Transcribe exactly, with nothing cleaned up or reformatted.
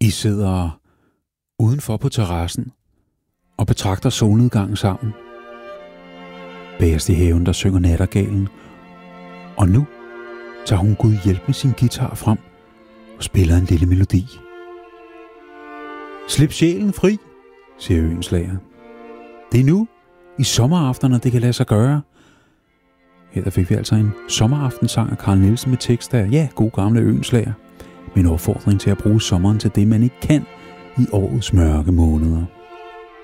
I sidder udenfor på terrassen og betragter solnedgangen sammen. Bagerst i haven, der synger nattergalen, og nu tager hun Gud hjælp med sin guitar frem og spiller en lille melodi. Slip sjælen fri, siger Øenslager. Det er nu, i sommeraftener, det kan lade sig gøre. Her der fik vi altså en sommeraftensang af Carl Nielsen med tekst af, ja, god gamle Øenslager, med en opfordring til at bruge sommeren til det, man ikke kan i årets mørke måneder.